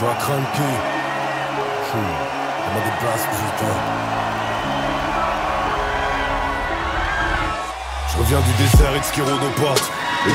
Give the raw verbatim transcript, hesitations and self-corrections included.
Dois cranky. Hmm. On m'a des places, putain. Je reviens du désert, X qui rôde aux portes.